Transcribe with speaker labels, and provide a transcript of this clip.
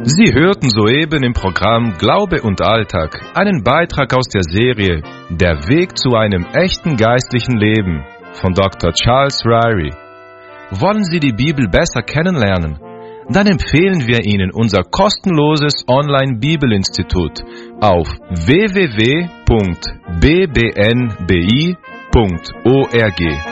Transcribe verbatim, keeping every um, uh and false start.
Speaker 1: Sie hörten soeben im Programm Glaube und Alltag einen Beitrag aus der Serie Der Weg zu einem echten geistlichen Leben von Doktor Charles Ryrie. Wollen Sie die Bibel besser kennenlernen? Dann empfehlen wir Ihnen unser kostenloses Online-Bibelinstitut auf w w w punkt b b n b i punkt org.